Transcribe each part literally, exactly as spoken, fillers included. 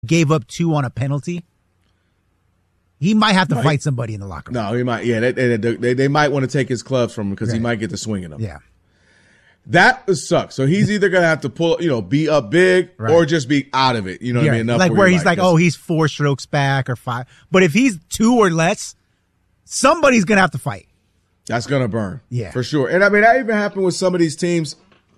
gave up two on a penalty, he might have to no, fight he, somebody in the locker room. No, he might. Yeah, they they, they, they might want to take his clubs from him because right. he might get to swinging them. Yeah. That sucks. So he's either going to have to pull, you know, be up big right. or just be out of it. You know what yeah. I mean? Enough like where, where he's like, like, oh, he's four strokes back or five. But if he's two or less, somebody's going to have to fight. That's going to burn. Yeah. For sure. And I mean, that even happened with some of these teams.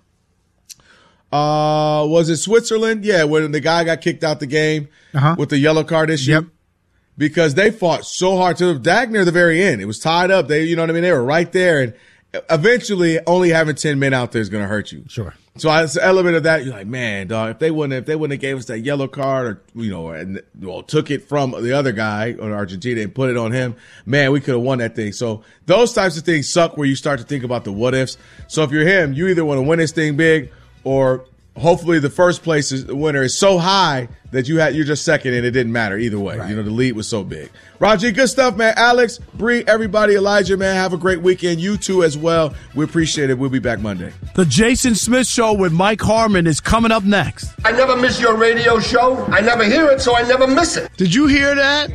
Uh, was it Switzerland? Yeah, when the guy got kicked out the game uh-huh. with the yellow card issue. Yep. Because they fought so hard to the dag near the very end. It was tied up. They, you know what I mean? They were right there. And eventually, only having ten men out there is going to hurt you. Sure. So it's an element of that. You're like, man, dog, if they wouldn't, if they wouldn't have gave us that yellow card, or you know, and well, took it from the other guy on Argentina and put it on him, man, we could have won that thing. So those types of things suck where you start to think about the what ifs. So if you're him, you either want to win this thing big, or hopefully the first place is the winner is so high that you had you're just second and it didn't matter either way. Right. You know, the lead was so big. Raji, good stuff, man. Alex, Bree, everybody, Elijah, man, have a great weekend. You too as well. We appreciate it. We'll be back Monday. The Jason Smith Show with Mike Harmon is coming up next. I never miss your radio show. I never hear it, so I never miss it. Did you hear that?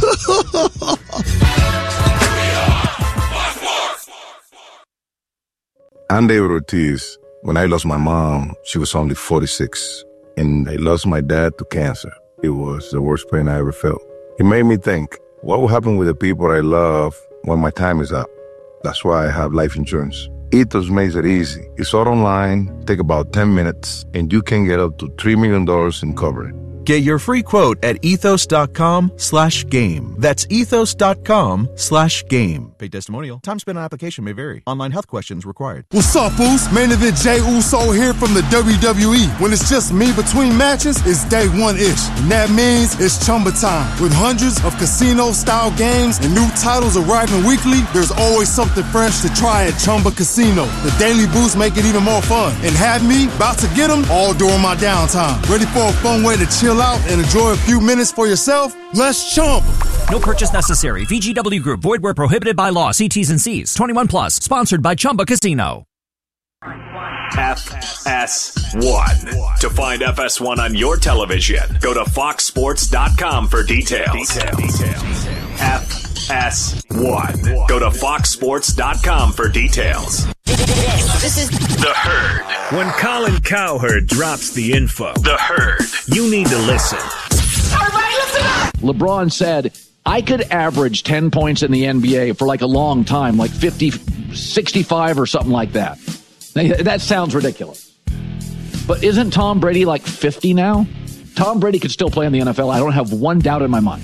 I'm David Ortiz. When I lost my mom, she was only forty-six. And I lost my dad to cancer. It was the worst pain I ever felt. It made me think, what will happen with the people I love when my time is up? That's why I have life insurance. Ethos makes it easy. It's all online, take about ten minutes, and you can get up to three million dollars in coverage. Get your free quote at ethos.com slash game. That's ethos.com slash game. Paid testimonial. Time spent on application may vary. Online health questions required. What's up, Boost? Main event Jey Uso here from the W W E. When it's just me between matches, it's day one-ish. And that means it's Chumba time. With hundreds of casino-style games and new titles arriving weekly, there's always something fresh to try at Chumba Casino. The Daily Boost make it even more fun. And have me about to get them all during my downtime. Ready for a fun way to chill out and enjoy a few minutes for yourself? Let's chump. No purchase necessary. V G W Group. Void where prohibited by law. See T's and C's. twenty-one plus. Sponsored by Chumba Casino. F S one. To find F S one on your television, go to fox sports dot com for details. Details. F S one. Go to fox sports dot com for details. This is The Herd. When Colin Cowherd drops the info, The Herd, you need to listen. Everybody listen up! LeBron said, I could average ten points in the N B A for like a long time, like fifty, sixty-five or something like that. That sounds ridiculous. But isn't Tom Brady like fifty now? Tom Brady could still play in the N F L. I don't have one doubt in my mind.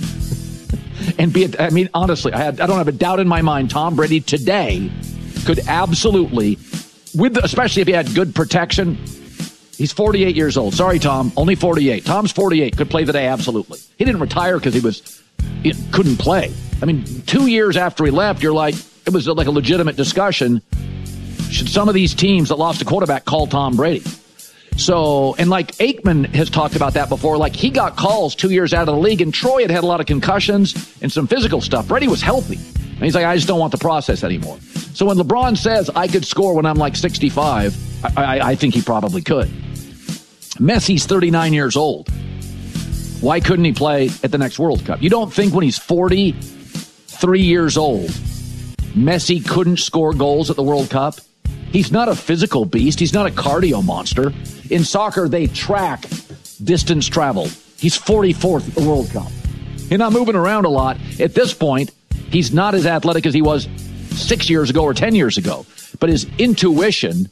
And be, a, I mean, honestly, I, had, I don't have a doubt in my mind. Tom Brady today could absolutely, with the, especially if he had good protection. He's forty-eight years old. Sorry, Tom, only forty-eight. Tom's forty-eight. Could play today, absolutely. He didn't retire because he was he couldn't play. I mean, two years after he left, you're like, it was like a legitimate discussion. Should some of these teams that lost a quarterback call Tom Brady? So, and like Aikman has talked about that before, like he got calls two years out of the league, and Troy had had a lot of concussions and some physical stuff. Brady was healthy. And he's like, I just don't want the process anymore. So when LeBron says I could score when I'm like sixty-five, I, I, I think he probably could. Messi's thirty-nine years old. Why couldn't he play at the next World Cup? You don't think when he's forty-three years old, Messi couldn't score goals at the World Cup? He's not a physical beast. He's not a cardio monster. In soccer, they track distance traveled. He's forty-fourth at the World Cup. He's not moving around a lot. At this point, he's not as athletic as he was six years ago or ten years ago. But his intuition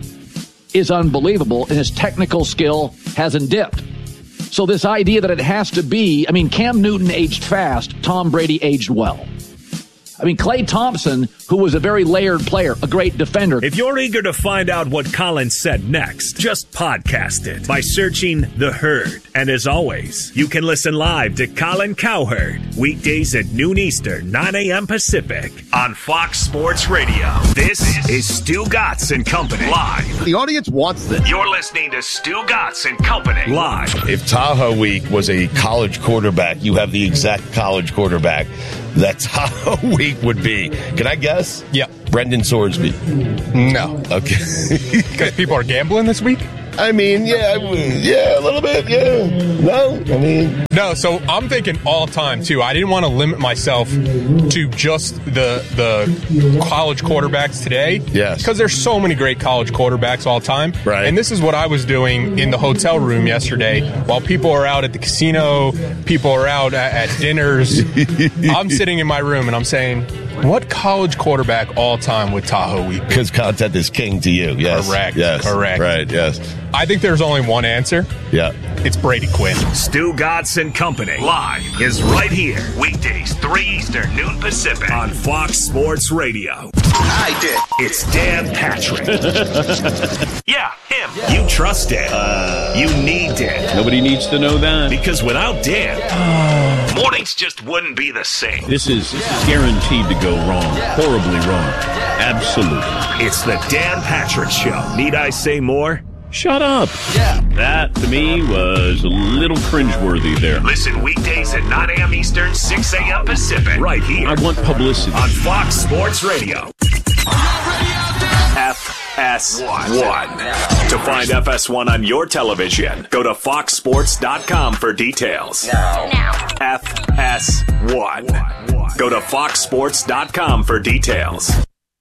is unbelievable, and his technical skill hasn't dipped. So this idea that it has to be, I mean, Cam Newton aged fast, Tom Brady aged well. I mean, Klay Thompson, who was a very layered player, a great defender. If you're eager to find out what Colin said next, just podcast it by searching The Herd. And as always, you can listen live to Colin Cowherd weekdays at noon Eastern, nine a.m. Pacific on Fox Sports Radio. This is Stu Gatz and Company live. The audience wants this. You're listening to Stu Gatz and Company live. If Tahoe Week was a college quarterback, you have the exact college quarterback that Tahoe Week would be. Can I guess? Yeah. Brendan Sorsby. No. Okay. Because people are gambling this week? I mean, yeah, yeah, a little bit, yeah. No, I mean... No, so I'm thinking all time, too. I didn't want to limit myself to just the the college quarterbacks today. Yes. Because there's so many great college quarterbacks all time. Right. And this is what I was doing in the hotel room yesterday. While people are out at the casino, people are out at, at dinners, I'm sitting in my room and I'm saying... What college quarterback all time would Tahoe eat? Because content is king to you, yes. Correct, yes. correct. Right, yes. I think there's only one answer. Yeah. It's Brady Quinn. Stu Godson Company live is right here. Weekdays, three Eastern, noon Pacific on Fox Sports Radio. I did. It's Dan Patrick. Yeah, him. Yeah. You trust Dan. Uh, you need Dan. Nobody needs to know that. Because without Dan, uh, mornings just wouldn't be the same. This is guaranteed to go wrong. Horribly wrong. Absolutely. It's the Dan Patrick Show. Need I say more? Shut up. Yeah. That, to me, was a little cringeworthy there. Listen weekdays at nine a.m. Eastern, six a.m. Pacific. Right here. I want publicity. On Fox Sports Radio. F S one. To find F S one on your television, go to fox sports dot com for details. Now. Now. F S one. Go to fox sports dot com for details.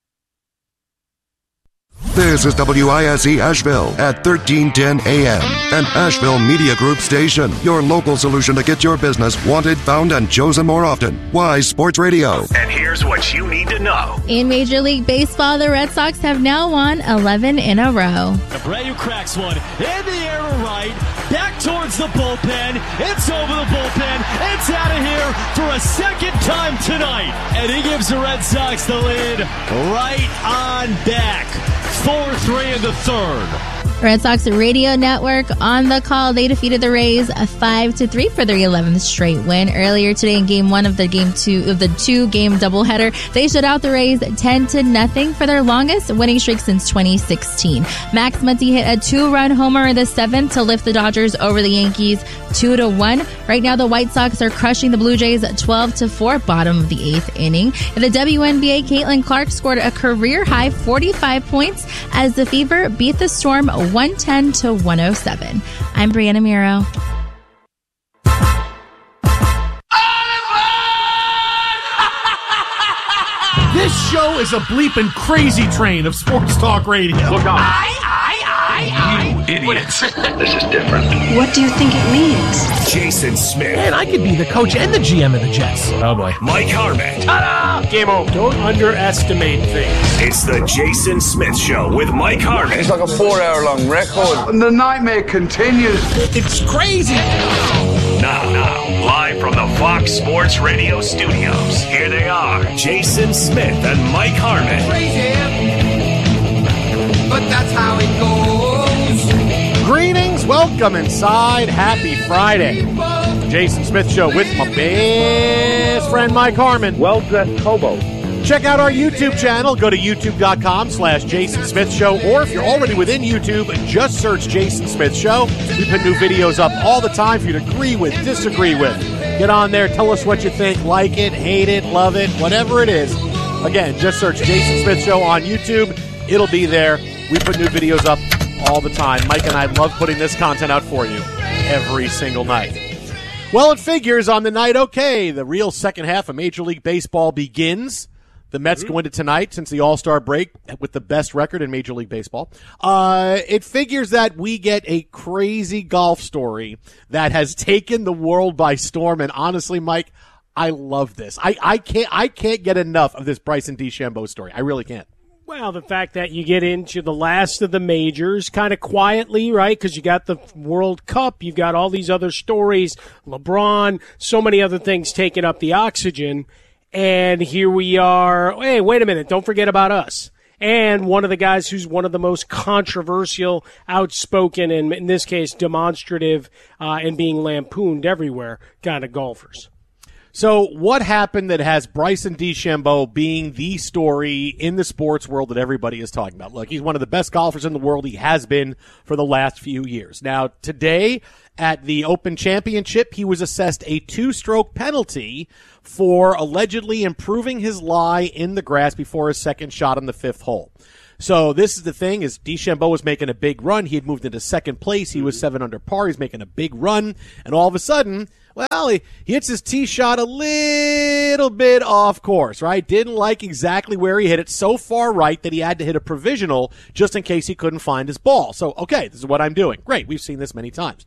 This is W I S E Asheville at thirteen ten A M, an Asheville Media Group station. Your local solution to get your business wanted, found, and chosen more often. Wise Sports Radio. And here's what you need to know. In Major League Baseball, the Red Sox have now won eleven in a row. Abreu cracks one in the air to right, back towards the bullpen. It's over the bullpen. It's out of here for a second time tonight. And he gives the Red Sox the lead right on back. four three in the third. Red Sox Radio Network on the call. They defeated the Rays five to three for their eleventh straight win. Earlier today in game one of the game two of the two game doubleheader, they shut out the Rays ten to nothing for their longest winning streak since twenty sixteen. Max Muncy hit a two-run homer in the seventh to lift the Dodgers over the Yankees two to one. Right now, the White Sox are crushing the Blue Jays twelve to four, bottom of the eighth inning. In the W N B A, Caitlin Clark scored a career-high forty-five points as the Fever beat the Storm one ten to one oh seven. I'm Brianna Miro. This show is a bleeping crazy train of sports talk radio. Look out. I, I, I, You idiots. This is different. What do you think it means? Jason Smith. Man, I could be the coach and the G M of the Jets. Oh, boy. Mike Harmon. Ta-da! Game over. Don't underestimate things. It's the Jason Smith Show with Mike Harmon. It's like a four-hour-long record. And the nightmare continues. It's crazy. Now, now, live from the Fox Sports Radio studios, here they are, Jason Smith and Mike Harmon. Crazy, but that's how it goes. Greetings, welcome inside. Happy Friday. Jason Smith Show with my best friend Mike Harmon. Well-dressed hobo. Check out our YouTube channel. Go to youtube.com slash Jason Smith Show. Or if you're already within YouTube, just search Jason Smith Show. We put new videos up all the time for you to agree with, disagree with. Get on there. Tell us what you think. Like it, hate it, love it, whatever it is. Again, just search Jason Smith Show on YouTube. It'll be there. We put new videos up all the time. Mike and I love putting this content out for you every single night. Well, it figures on the night, okay, the real second half of Major League Baseball begins. The Mets go into tonight since the All-Star break with the best record in Major League Baseball. Uh, it figures that we get a crazy golf story that has taken the world by storm. And honestly, Mike, I love this. I, I can't I can't get enough of this Bryson DeChambeau story. I really can't. Well, the fact that you get into the last of the majors kind of quietly, right? Because you got the World Cup, you've got all these other stories, LeBron, so many other things taking up the oxygen. And here we are. Hey, wait a minute. Don't forget about us. And one of the guys who's one of the most controversial, outspoken, and in this case, demonstrative, uh, and being lampooned everywhere kind of golfers. So what happened that has Bryson DeChambeau being the story in the sports world that everybody is talking about? Look, he's one of the best golfers in the world. He has been for the last few years. Now, today at the Open Championship, he was assessed a two-stroke penalty for allegedly improving his lie in the grass before his second shot on the fifth hole. So this is the thing: is DeChambeau was making a big run. He had moved into second place. He was seven under par. He's making a big run, and all of a sudden, well, he, he hits his tee shot a little bit off course, right? Didn't like exactly where he hit it, so far right that he had to hit a provisional just in case he couldn't find his ball. So, okay, this is what I'm doing. Great, we've seen this many times.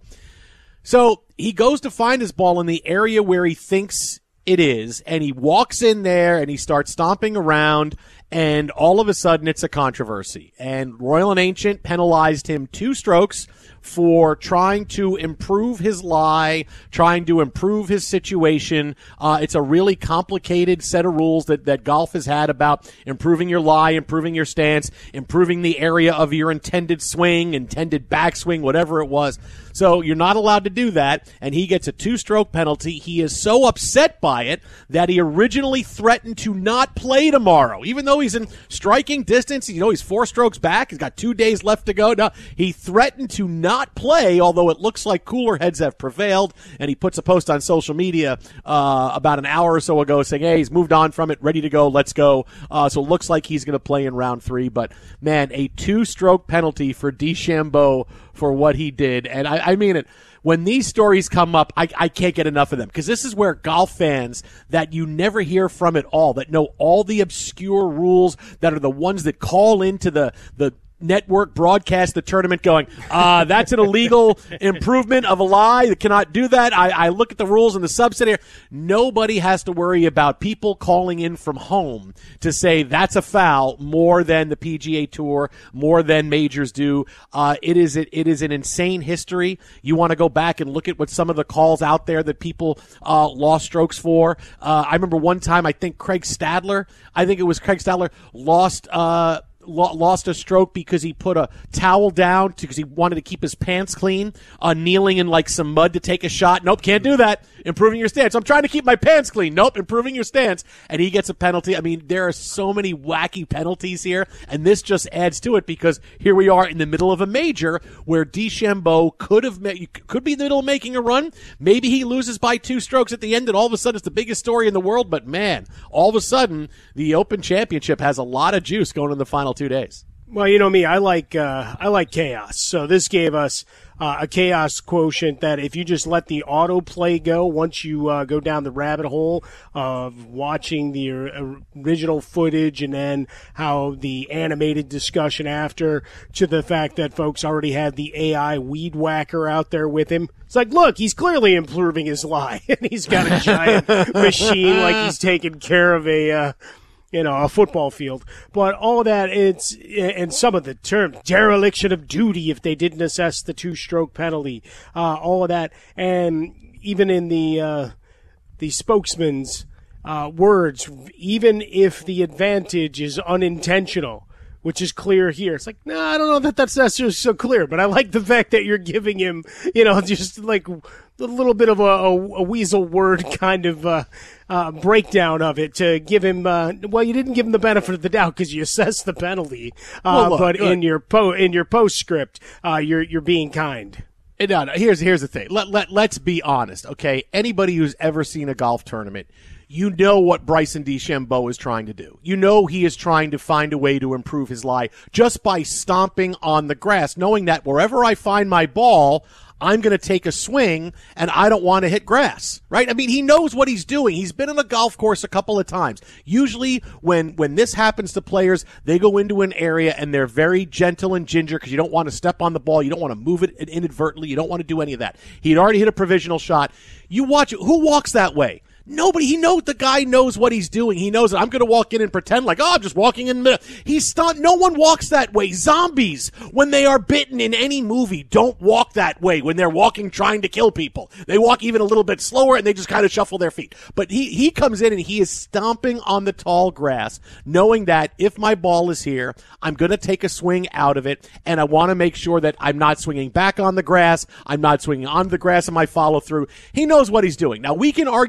So he goes to find his ball in the area where he thinks it is, and he walks in there and he starts stomping around, and all of a sudden it's a controversy. And Royal and Ancient penalized him two strokes for trying to improve his lie, trying to improve his situation. Uh, it's a really complicated set of rules that, that golf has had about improving your lie, improving your stance, improving the area of your intended swing, intended backswing, whatever it was. So you're not allowed to do that, and he gets a two-stroke penalty. He is so upset by it that he originally threatened to not play tomorrow, even though he's in striking distance. You know, he's four strokes back. He's got two days left to go. No, he threatened to not play, although it looks like cooler heads have prevailed, and he puts a post on social media uh, about an hour or so ago saying, hey, he's moved on from it, ready to go, let's go. Uh, so it looks like he's going to play in round three. But, man, a two-stroke penalty for DeChambeau for what he did. And I, I mean it. When these stories come up, I, I can't get enough of them, because this is where golf fans that you never hear from at all, that know all the obscure rules, that are the ones that call into the, the network broadcast the tournament going, uh, that's an illegal improvement of a lie. They cannot do that. I, I look at the rules in the subset here. Nobody has to worry about people calling in from home to say that's a foul more than the P G A Tour, more than majors do. Uh, it is, it, it is an insane history. You want to go back and look at what some of the calls out there that people, uh, lost strokes for. Uh, I remember one time, I think Craig Stadler, I think it was Craig Stadler lost, uh, lost a stroke because he put a towel down because he wanted to keep his pants clean, uh, kneeling in like some mud to take a shot. Nope, can't do that. Improving your stance. I'm trying to keep my pants clean. Nope, improving your stance. And he gets a penalty. I mean, there are so many wacky penalties here, and this just adds to it because here we are in the middle of a major where DeChambeau could have ma- could be in the middle of making a run. Maybe he loses by two strokes at the end, and all of a sudden it's the biggest story in the world. But man, all of a sudden the Open Championship has a lot of juice going in the final two days. Well, you know me, I like uh, I like chaos. So this gave us uh, a chaos quotient that if you just let the autoplay go, once you uh, go down the rabbit hole of watching the original footage and then how the animated discussion after, to the fact that folks already had the A I weed whacker out there with him. It's like, look, he's clearly improving his lie, and he's got a giant machine like he's taking care of a uh, you know, a football field. But all that, it's, and some of the terms, dereliction of duty if they didn't assess the two-stroke penalty, uh, all of that. And even in the, uh, the spokesman's, uh, words, even if the advantage is unintentional, which is clear here. It's like, no, nah, I don't know that that's necessarily so clear, but I like the fact that you're giving him, you know, just like a little bit of a, a, a weasel word kind of uh, uh, breakdown of it to give him, uh, well, you didn't give him the benefit of the doubt because you assessed the penalty, uh, well, look, but look. in your po- in your postscript, uh, you're you're being kind. No, no, here's here's the thing. Let let let's be honest, okay? Anybody who's ever seen a golf tournament, you know what Bryson DeChambeau is trying to do. You know he is trying to find a way to improve his lie just by stomping on the grass, knowing that wherever I find my ball, I'm going to take a swing, and I don't want to hit grass, right? I mean, he knows what he's doing. He's been on a golf course a couple of times. Usually when, when this happens to players, they go into an area, and they're very gentle and ginger because you don't want to step on the ball. You don't want to move it inadvertently. You don't want to do any of that. He'd already hit a provisional shot. You watch it. Who walks that way? Nobody. He knows the guy knows what he's doing. He knows that I'm going to walk in and pretend like, oh, I'm just walking in the middle. He's stunned. No one walks that way. Zombies, when they are bitten in any movie, don't walk that way when they're walking trying to kill people. They walk even a little bit slower and they just kind of shuffle their feet. But he, he comes in and he is stomping on the tall grass, knowing that if my ball is here, I'm going to take a swing out of it, and I want to make sure that I'm not swinging back on the grass. I'm not swinging on the grass in my follow through. He knows what he's doing. Now, we can argue the rules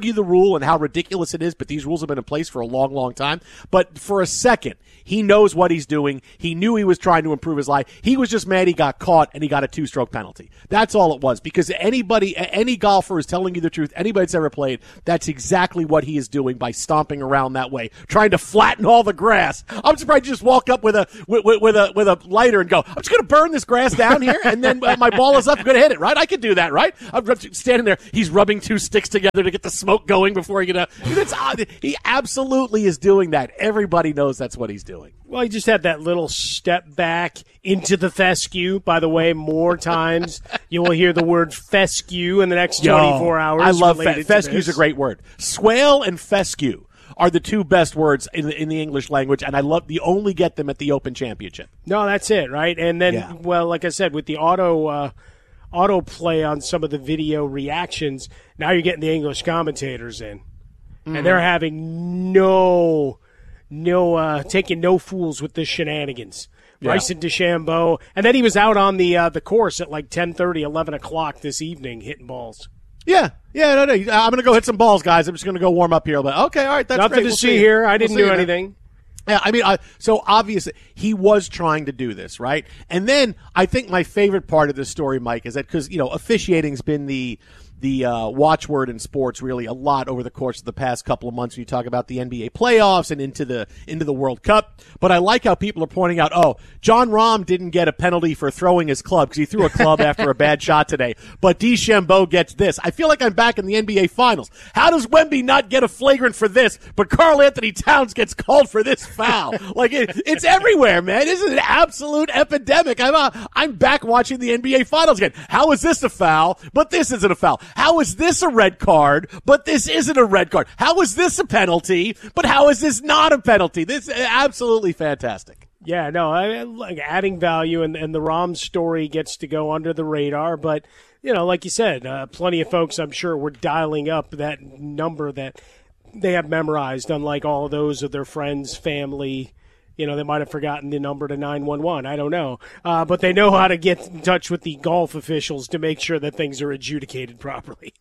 rule and how ridiculous it is, but these rules have been in place for a long, long time. But for a second, he knows what he's doing. He knew he was trying to improve his life. He was just mad he got caught and he got a two-stroke penalty. That's all it was. Because anybody, any golfer is telling you the truth, anybody that's ever played, that's exactly what he is doing by stomping around that way, trying to flatten all the grass. I'm surprised you just walk up with a with, with, with a with a lighter and go, I'm just going to burn this grass down here, and then uh, my ball is up, I'm going to hit it, right? I can do that, right? I'm standing there. He's rubbing two sticks together to get the smoke going before he get out. It's odd. He absolutely is doing that. Everybody knows that's what he's doing. Well, he just had that little step back into the fescue. By the way, more times you will hear the word fescue in the next twenty-four Yo, hours. I love fe- fe- fescue is a great word. Swale and fescue are the two best words in the, in the English language, and I love you only get them at the Open Championship. No, that's it, right? And then, Yeah. well, like I said, with the auto uh, auto play on some of the video reactions, now you're getting the English commentators in, Mhm. and they're having no, no, uh, taking no fools with the shenanigans. Yeah. Bryson DeChambeau, and then he was out on the uh, the course at like ten thirty, eleven o'clock this evening hitting balls. Yeah, yeah, no, no. I'm going to go hit some balls, guys. I'm just going to go warm up here. But okay, all right, that's Nothing great. to We'll see you. here. I We'll didn't see do you, man. anything. Yeah, I mean, uh, so obviously he was trying to do this, right? And then I think my favorite part of this story, Mike, is that because, you know, officiating's been the the uh, watchword in sports really a lot over the course of the past couple of months when you talk about the N B A playoffs and into the into the World Cup. But I like how people are pointing out, oh, John Rahm didn't get a penalty for throwing his club because he threw a club after a bad shot today. But DeChambeau gets this. I feel like I'm back in the N B A Finals. How does Wemby not get a flagrant for this, but Karl Anthony Towns gets called for this foul? Like, it, it's everywhere, man. This is an absolute epidemic. I'm, uh, I'm back watching the N B A Finals again. How is this a foul, but this isn't a foul? How is this a red card, but this isn't a red card? How is this a penalty, but how is this not a penalty? This is absolutely fantastic. Yeah, no, I, like adding value, and, and the Rahm story gets to go under the radar. But, you know, like you said, uh, plenty of folks, I'm sure, were dialing up that number that they have memorized, unlike all of those of their friends, family. You know, they might have forgotten the number to nine one one. I don't know. Uh, but they know how to get in touch with the golf officials to make sure that things are adjudicated properly.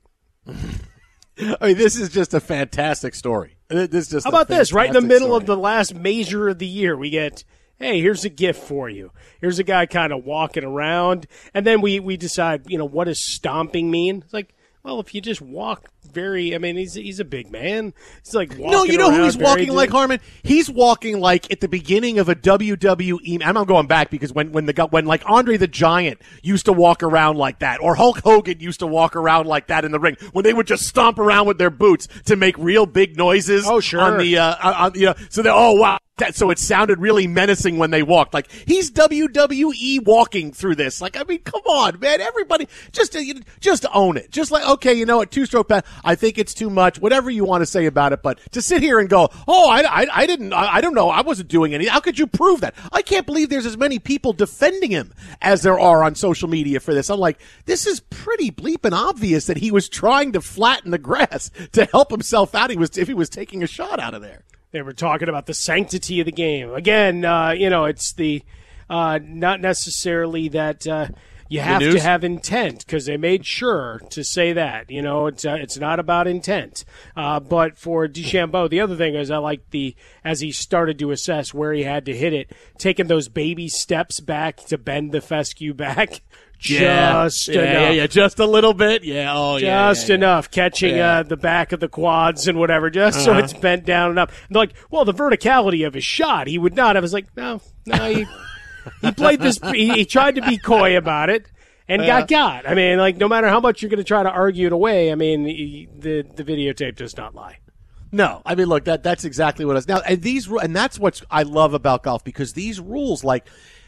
I mean, this is just a fantastic story. This is just How about this? Right in the middle story. of the last major of the year, we get, hey, here's a gift for you. Here's a guy kind of walking around. And then we, we decide, you know, what does stomping mean? It's like, well, if you just walk very, I mean, he's he's a big man. He's like walking No, you know who around he's very walking di- like, Harmon? He's walking like at the beginning of a W W E. I'm not going back because when when the guy- when like Andre the Giant used to walk around like that, or Hulk Hogan used to walk around like that in the ring, when they would just stomp around with their boots to make real big noises. Oh, sure. On the uh, on, you know, so they oh wow. That, so it sounded really menacing when they walked. Like, he's W W E walking through this. Like, I mean, come on, man. Everybody, just uh, you know, just own it. Just like, okay, you know what, two-stroke pen, I think it's too much. Whatever you want to say about it, but to sit here and go, oh, I, I, I didn't, I, I don't know, I wasn't doing anything. How could you prove that? I can't believe there's as many people defending him as there are on social media for this. I'm like, this is pretty bleeping obvious that he was trying to flatten the grass to help himself out. He was, if he was taking a shot out of there. They were talking about the sanctity of the game. Again, uh, you know, it's the uh, not necessarily that uh, you have to have intent, because they made sure to say that. You know, it's uh, it's not about intent. Uh, but for DeChambeau, the other thing is I like the as he started to assess where he had to hit it, taking those baby steps back to bend the fescue back. Just yeah, enough. yeah, yeah, just a little bit. Yeah, oh yeah, Just yeah, yeah. enough catching Yeah. uh, the back of the quads and whatever, just so Uh-huh. it's bent down enough. And they're like, well, the verticality of his shot, he would not. I was like, no, no, he, he played this. He, he tried to be coy about it and Yeah. got got. I mean, like, no matter how much you're going to try to argue it away, I mean, he, the the videotape does not lie. No, I mean, look, that that's exactly what it is. Now, and these, ru- and that's what I love about golf, because these rules, like,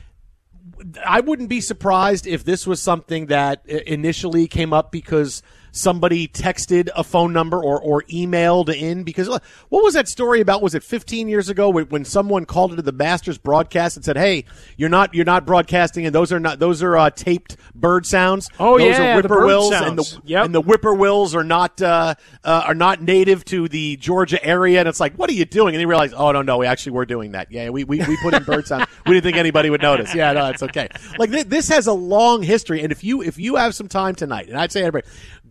I wouldn't be surprised if this was something that i- initially came up because somebody texted a phone number or, or emailed in. Because look, what was that story about? Was it fifteen years ago when, when someone called into the Masters broadcast and said, "Hey, you're not you're not broadcasting, and those are not those are uh, taped bird sounds. Oh, those yeah, are the bird whippoorwills, and the sounds. Yep. and the whippoorwills are not uh, uh, are not native to the Georgia area." And it's like, what are you doing? And they realize, oh no, no, we actually were doing that. Yeah, we we, we put in bird sound. We didn't think anybody would notice. Yeah, no, it's okay. Like th- this has a long history, and if you if you have some time tonight, and I'd say everybody,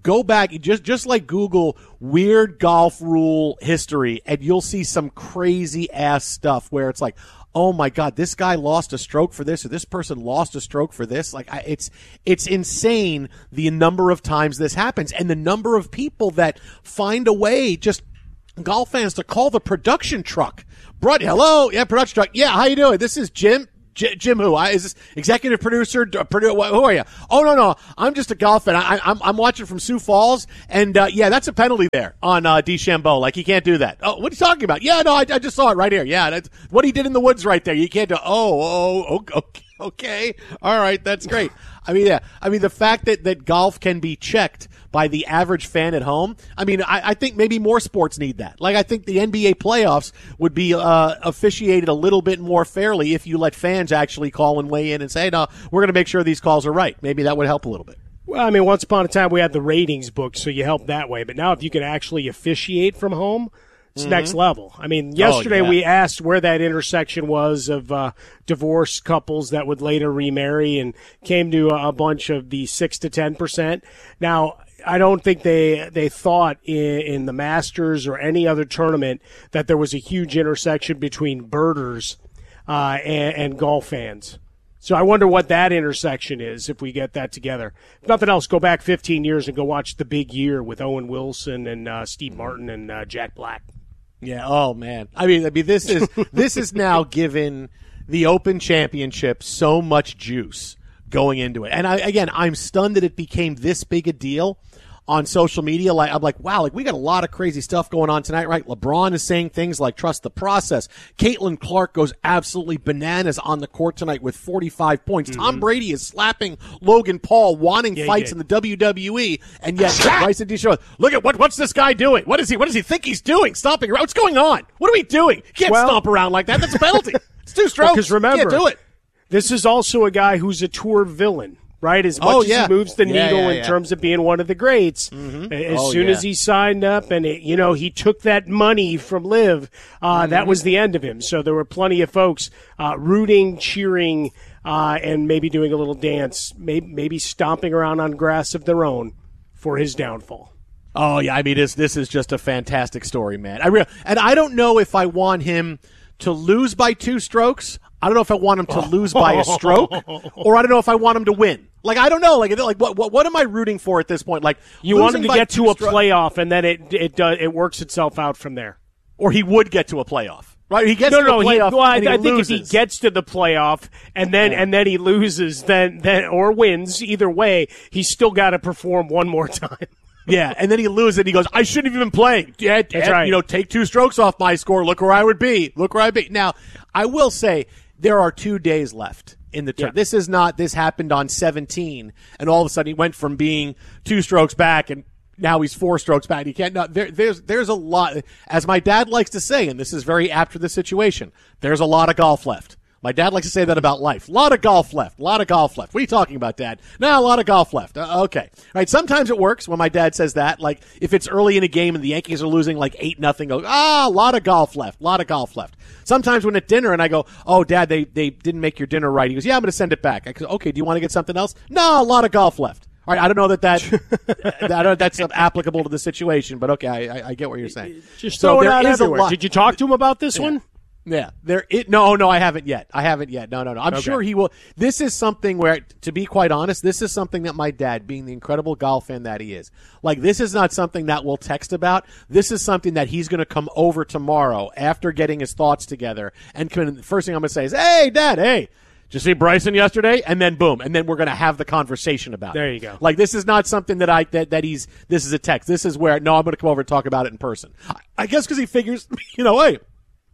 go back, just just like Google weird golf rule history, and you'll see some crazy ass stuff where it's like, oh my God, this guy lost a stroke for this, or this person lost a stroke for this. Like, I, it's it's insane the number of times this happens, and the number of people that find a way, just golf fans, to call the production truck. Brought, hello, yeah, production truck. Yeah, how you doing? This is Jim. J- Jim, who? I, is this executive producer? D- produ- who are you? Oh no, no, I'm just a golf fan. I, I'm I'm watching from Sioux Falls, and uh, yeah, that's a penalty there on uh, DeChambeau. Like, he can't do that. Oh, what are you talking about? Yeah, no, I, I just saw it right here. Yeah, that's what he did in the woods right there. You can't do. Oh, oh, okay, okay, all right, that's great. I mean, yeah, I mean the fact that that golf can be checked by the average fan at home. I mean, I, I think maybe more sports need that. Like, I think the N B A playoffs would be uh, officiated a little bit more fairly if you let fans actually call and weigh in and say, no, we're going to make sure these calls are right. Maybe that would help a little bit. Well, I mean, once upon a time we had the ratings book, so you help that way. But now if you can actually officiate from home, it's mm-hmm. next level. I mean, yesterday oh, yeah. we asked where that intersection was of uh, divorced couples that would later remarry, and came to a bunch of the six to ten percent. Now, I don't think they they thought in, in the Masters or any other tournament that there was a huge intersection between birders uh, and, and golf fans. So I wonder what that intersection is if we get that together. If nothing else, go back fifteen years and go watch The Big Year with Owen Wilson and uh, Steve Martin and uh, Jack Black. Yeah. Oh man. I mean, I mean, this is this is now given the Open Championship so much juice going into it. And I, again, I'm stunned that it became this big a deal on social media. Like, I'm like, wow, like we got a lot of crazy stuff going on tonight, right? LeBron is saying things like trust the process. Caitlin Clark goes absolutely bananas on the court tonight with forty-five points. Mm-hmm. Tom Brady is slapping Logan Paul, wanting yeah, fights in the W W E, and yet Bryson DeChambeau, look at what what's this guy doing? What is he? What does he think he's doing? Stomping around? What's going on? What are we doing? You can't well, stomp around like that. That's a penalty. It's two strokes. Because well, remember, you can't do it. This is also a guy who's a tour villain. Right, as much oh, as yeah. he moves the yeah, needle yeah, in yeah. terms of being one of the greats, mm-hmm. as oh, soon yeah. as he signed up and, it, you know, he took that money from Liv, uh, mm-hmm. that was the end of him. So there were plenty of folks uh, rooting, cheering, uh, and maybe doing a little dance, maybe, maybe stomping around on grass of their own for his downfall. Oh, yeah, I mean, this, this is just a fantastic story, man. I re- And I don't know if I want him to lose by two strokes. I don't know if I want him to lose by a stroke, or I don't know if I want him to win. Like, I don't know. Like, like what what, what am I rooting for at this point? Like, you want him to get to a stro- playoff, and then it it does it works itself out from there. Or he would get to a playoff, right? He gets no, to no, a playoff. He, well, I, and he I think loses. if he gets to the playoff and then yeah. and then he loses, then then or wins, either way, he's still got to perform one more time. Yeah, and then he loses and he goes, I shouldn't have been playing. Dad, Dad, That's right. You know, take two strokes off my score. Look where I would be. Look where I'd be. Now, I will say, there are two days left in the tournament. Yeah. This is not, this happened on seventeen, and all of a sudden he went from being two strokes back, and now he's four strokes back. He can't, no, there, there's, there's a lot, as my dad likes to say, and this is very apt for the situation, there's a lot of golf left. My dad likes to say that about life. A lot of golf left. A lot of golf left. What are you talking about, Dad? No, a lot of golf left. Uh, okay. All right. Sometimes it works when my dad says that. Like, if it's early in a game and the Yankees are losing like eight nothing, go, ah, a lot of golf left. A lot of golf left. Sometimes when at dinner and I go, oh, Dad, they, they didn't make your dinner right. He goes, yeah, I'm going to send it back. I go, okay, do you want to get something else? No, a lot of golf left. All right. I don't know that, that, I don't know if that's applicable to the situation, but okay, I, I, I get what you're saying. Just so throw it out everywhere. Did you talk to him about this yeah. one? Yeah, there. It, no, no, I haven't yet. I haven't yet. No, no, no. I'm okay. sure he will. This is something where, to be quite honest, this is something that my dad, being the incredible golf fan that he is, like, this is not something that we'll text about. This is something that he's going to come over tomorrow after getting his thoughts together, and the first thing I'm going to say is, "Hey, Dad, hey, did you see Bryson yesterday?" And then boom, and then we're going to have the conversation about there it. There you go. Like, this is not something that I that that he's. This is a text. This is where no, I'm going to come over and talk about it in person. I, I guess because he figures, you know, hey.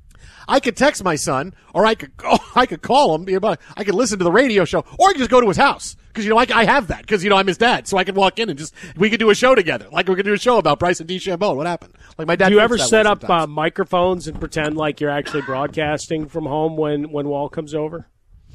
I could text my son, or I could oh, I could call him. I could listen to the radio show, or I could just go to his house because you know I, I have that because you know I'm his dad, so I can walk in and just we could do a show together, like we could do a show about Bryson DeChambeau. What happened? Like my dad. Do you ever set up uh, microphones and pretend like you're actually broadcasting from home when when Walt comes over?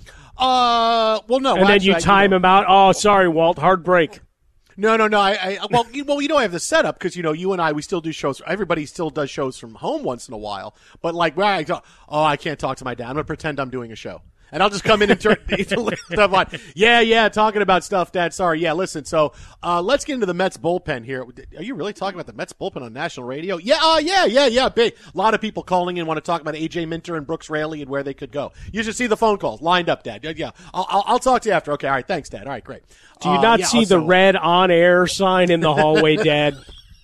Uh, well, no. And well, then actually, you I, time you know, him out. Oh, sorry, Walt, hard break. No, no, no. I, I well, you, well, you know, I have the setup because you know, you and I, we still do shows. Everybody still does shows from home once in a while. But like, where I go, oh, I can't talk to my dad. I'm gonna pretend I'm doing a show, and I'll just come in and turn stuff on. Yeah, yeah, talking about stuff, Dad. Sorry. Yeah, listen. So uh, let's get into the Mets bullpen here. Are you really talking about the Mets bullpen on national radio? Yeah, uh, yeah, yeah, yeah. Big. A lot of people calling in want to talk about A J Minter and Brooks Raley and where they could go. You should see the phone calls lined up, Dad. Yeah, I'll, I'll, I'll talk to you after. Okay, all right. Thanks, Dad. All right, great. Do you uh, not yeah, see also, the red on-air sign in the hallway, Dad?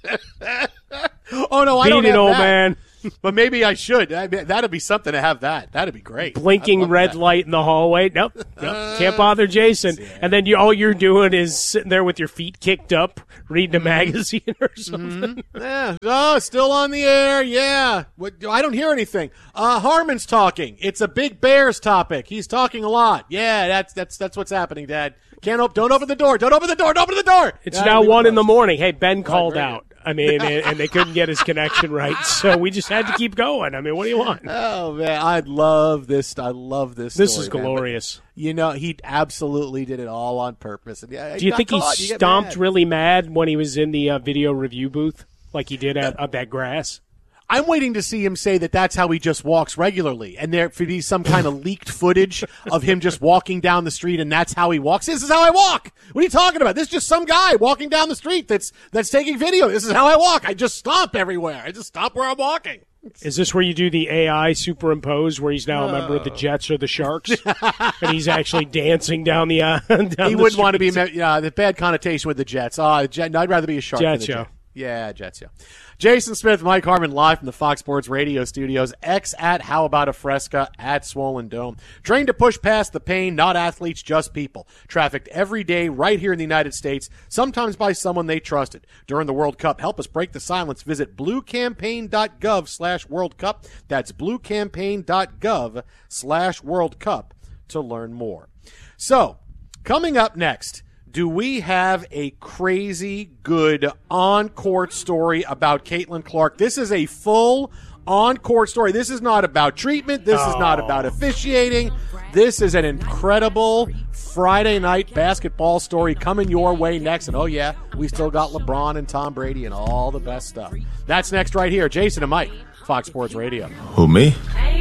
Oh no, I Beat don't it, have old that. man. But maybe I should. I mean, that'd be something to have that. That'd be great. Blinking red that. light in the hallway. Nope, nope. Can't bother Jason. Yeah. And then you, all you're doing is sitting there with your feet kicked up, reading a magazine or something. Mm-hmm. Yeah. Oh, still on the air. Yeah. What, I don't hear anything. Uh, Harmon's talking. It's a big Bears topic. He's talking a lot. Yeah, that's that's that's what's happening, Dad. Can't open. Don't open the door. Don't open the door. Don't open the door. It's now one in the morning. Hey, Ben called out. I mean, and, and they couldn't get his connection right, so we just had to keep going. I mean, what do you want? Oh man, I love this. I love this. This story, is glorious. Man. You know, he absolutely did it all on purpose. And yeah, do you think caught. he you stomped mad. really mad when he was in the uh, video review booth, like he did at, at that grass? I'm waiting to see him say that that's how he just walks regularly, and there could be some kind of leaked footage of him just walking down the street, and that's how he walks. This is how I walk. What are you talking about? This is just some guy walking down the street that's that's taking video. This is how I walk. I just stomp everywhere. I just stop where I'm walking. Is this where you do the A I superimpose, where he's now a member of the Jets or the Sharks, and he's actually dancing down the uh, down He the wouldn't street? want to be yeah, the bad connotation with the Jets. Oh, Jet, no, I'd rather be a Shark. Jets, than a yeah. Jet. Yeah, Jets, yeah. Jason Smith, Mike Harmon, live from the Fox Sports Radio studios. X at How About a Fresca at Swollen Dome. Trained to push past the pain, not athletes, just people. Trafficked every day right here in the United States, sometimes by someone they trusted. During the World Cup, help us break the silence. Visit bluecampaign.gov slash World Cup. That's bluecampaign.gov slash World Cup to learn more. So, coming up next, do we have a crazy good on-court story about Caitlin Clark? This is a full on-court story. This is not about treatment. This oh. is not about officiating. This is an incredible Friday night basketball story coming your way next. And, oh, yeah, we still got LeBron and Tom Brady and all the best stuff. That's next right here. Jason and Mike, Fox Sports Radio. Who, me?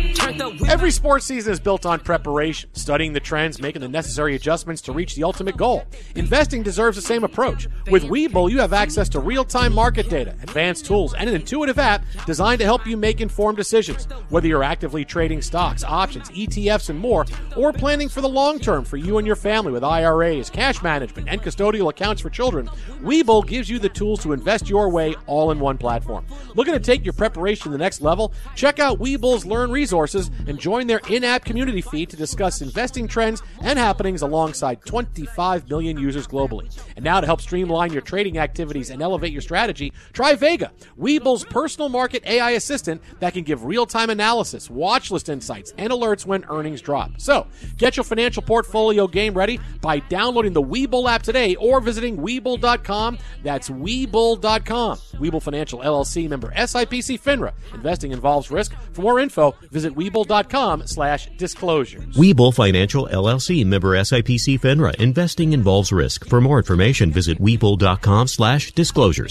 Every sports season is built on preparation, studying the trends, making the necessary adjustments to reach the ultimate goal. Investing deserves the same approach. With Webull, you have access to real-time market data, advanced tools, and an intuitive app designed to help you make informed decisions. Whether you're actively trading stocks, options, E T Fs, and more, or planning for the long term for you and your family with I R As, cash management, and custodial accounts for children, Webull gives you the tools to invest your way all in one platform. Looking to take your preparation to the next level? Check out Webull's Learn Resources and join their in-app community feed to discuss investing trends and happenings alongside twenty-five million users globally. And now to help streamline your trading activities and elevate your strategy, try Vega, Webull's personal market A I assistant that can give real-time analysis, watch list insights, and alerts when earnings drop. So, get your financial portfolio game ready by downloading the Webull app today or visiting Webull dot com. That's Webull dot com. Webull Financial L L C, member S I P C FINRA. Investing involves risk. For more info, visit Webull dot com slash disclosures. Webull Financial L L C, member S I P C FINRA. Investing involves risk. For more information, visit Webull dot com slash disclosures.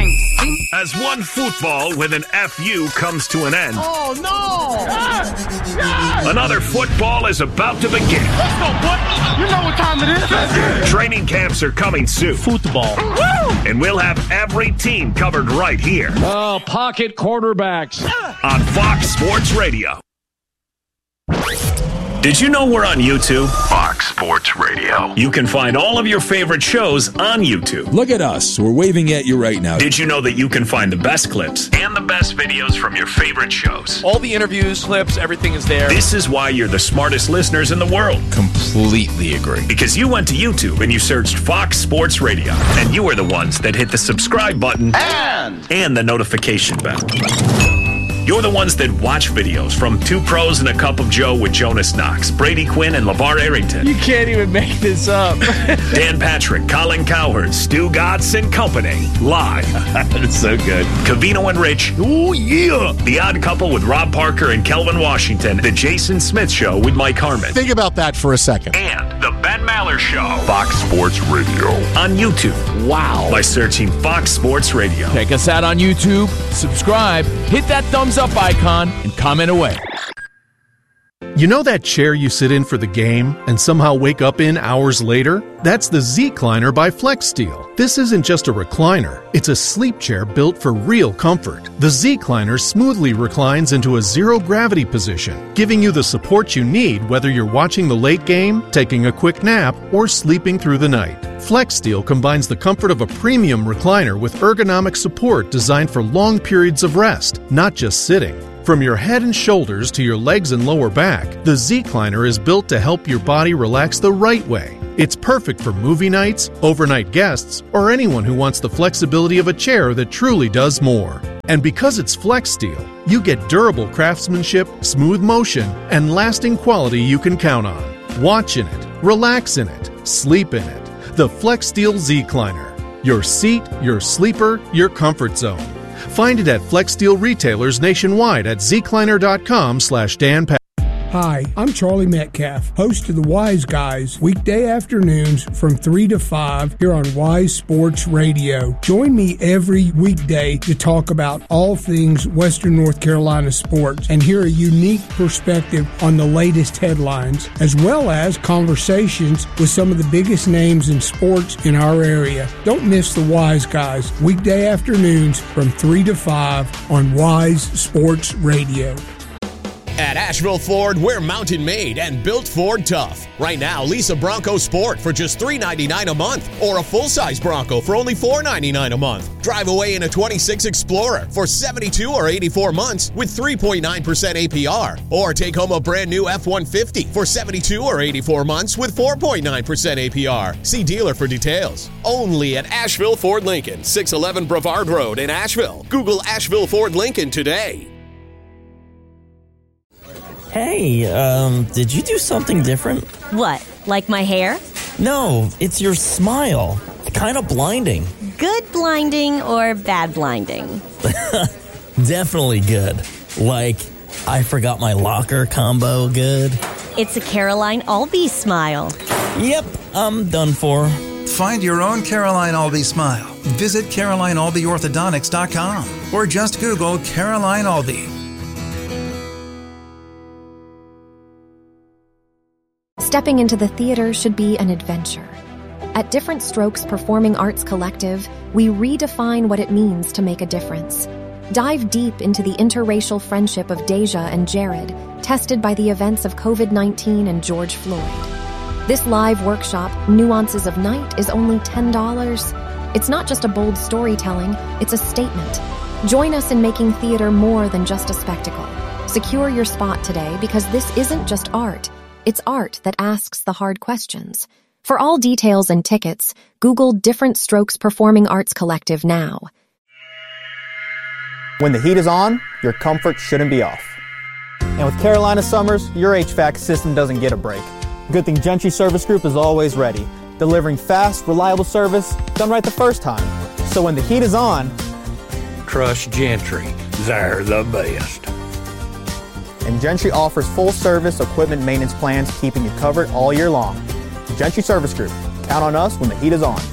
As one football with an F U comes to an end, Oh, no! Yes! Yes! another football is about to begin. Let's go, boy! You know what time it is. Training camps are coming soon. Football. Woo! And we'll have every team covered right here. Oh, pocket quarterbacks. On Fox Sports Radio. Did you know we're on YouTube? Fox Sports Radio. You can find all of your favorite shows on YouTube. Look at us. We're waving at you right now. Did you know that you can find the best clips and the best videos from your favorite shows? All the interviews, clips, everything is there. This is why you're the smartest listeners in the world. Completely agree. Because you went to YouTube and you searched Fox Sports Radio. And you were the ones that hit the subscribe button And, and the notification bell. You're the ones that watch videos from Two Pros and a Cup of Joe with Jonas Knox, Brady Quinn, and LeVar Arrington. you can't even make this up. Dan Patrick, Colin Cowherd, Stu Gatz and Company. Live. That's so good. Cavino and Rich. Oh, yeah. The Odd Couple with Rob Parker and Kelvin Washington. The Jason Smith Show with Mike Harmon. Think about that for a second. And The Ben Maller Show. Fox Sports Radio. On YouTube. Wow. By searching Fox Sports Radio. Check us out on YouTube, subscribe, hit that thumbs up icon, and comment away. You know that chair you sit in for the game and somehow wake up in hours later? That's the Z-Cliner by FlexSteel. This isn't just a recliner. It's a sleep chair built for real comfort. The Z-Cliner smoothly reclines into a zero-gravity position, giving you the support you need whether you're watching the late game, taking a quick nap, or sleeping through the night. FlexSteel combines the comfort of a premium recliner with ergonomic support designed for long periods of rest, not just sitting. From your head and shoulders to your legs and lower back, the Z-Cliner is built to help your body relax the right way. It's perfect for movie nights, overnight guests, or anyone who wants the flexibility of a chair that truly does more. And because it's FlexSteel, you get durable craftsmanship, smooth motion, and lasting quality you can count on. Watch in it, relax in it, sleep in it. The FlexSteel Z-Cliner. Your seat, your sleeper, your comfort zone. Find it at FlexSteel retailers nationwide at zcliner.com slash Dan Pat. Hi, I'm Charlie Metcalf, host of the Wise Guys, weekday afternoons from three to five here on Wise Sports Radio. Join me every weekday to talk about all things Western North Carolina sports and hear a unique perspective on the latest headlines, as well as conversations with some of the biggest names in sports in our area. Don't miss the Wise Guys, weekday afternoons from three to five on Wise Sports Radio. At Asheville Ford, we're mountain made and built Ford tough. Right now, lease a Bronco Sport for just three hundred ninety-nine dollars a month or a full-size Bronco for only four hundred ninety-nine dollars a month. Drive away in a twenty-six Explorer for seventy-two or eighty-four months with three point nine percent A P R. Or take home a brand new F one fifty for seventy-two or eighty-four months with four point nine percent A P R. See dealer for details. Only at Asheville Ford Lincoln, six eleven Brevard Road in Asheville. Google Asheville Ford Lincoln today. Hey, um, did you do something different? What, like my hair? No, it's your smile. Kind of blinding. Good blinding or bad blinding? Definitely good. Like, I forgot my locker combo good. It's a Caroline Albee smile. Yep, I'm done for. Find your own Caroline Albee smile. Visit caroline albee orthodontics dot com or just Google Caroline Albee. Stepping into the theater should be an adventure. At Different Strokes Performing Arts Collective, we redefine what it means to make a difference. Dive deep into the interracial friendship of Deja and Jared, tested by the events of covid nineteen and George Floyd. This live workshop, Nuances of Night, is only ten dollars. It's not just a bold storytelling, it's a statement. Join us in making theater more than just a spectacle. Secure your spot today because this isn't just art. It's art that asks the hard questions. For all details and tickets, Google Different Strokes Performing Arts Collective now. When the heat is on, your comfort shouldn't be off. And with Carolina Summers, your H V A C system doesn't get a break. Good thing Gentry Service Group is always ready, delivering fast, reliable service done right the first time. So when the heat is on, trust Gentry. They're the best. And Gentry offers full-service equipment maintenance plans, keeping you covered all year long. Gentry Service Group. Count on us when the heat is on.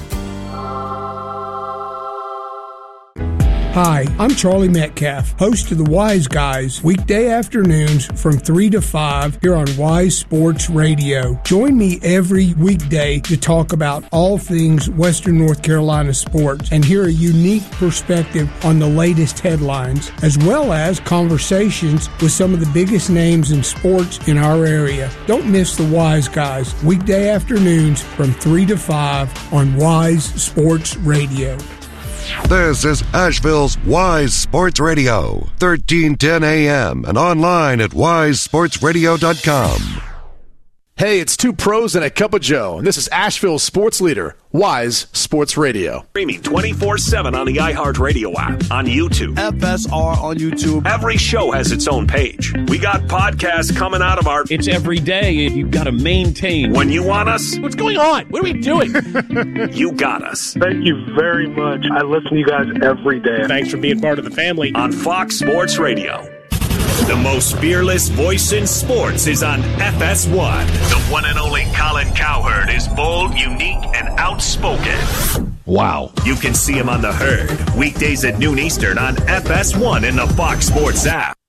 Hi, I'm Charlie Metcalf, host of the Wise Guys, weekday afternoons from three to five here on Wise Sports Radio. Join me every weekday to talk about all things Western North Carolina sports and hear a unique perspective on the latest headlines, as well as conversations with some of the biggest names in sports in our area. Don't miss the Wise Guys, weekday afternoons from three to five on Wise Sports Radio. This is Asheville's Wise Sports Radio, thirteen ten A M and online at wise sports radio dot com. Hey, it's two pros and a cup of Joe, and this is Asheville's sports leader, Wise Sports Radio. Streaming twenty-four seven on the iHeartRadio app, on YouTube. F S R on YouTube. Every show has its own page. We got podcasts coming out of our... It's every day. You've got to maintain. When you want us... What's going on? What are we doing? You got us. Thank you very much. I listen to you guys every day. Thanks for being part of the family. On Fox Sports Radio. The most fearless voice in sports is on F S one. The one and only Colin Cowherd is bold, unique, and outspoken. Wow. You can see him on The Herd, weekdays at noon Eastern on F S one in the Fox Sports app.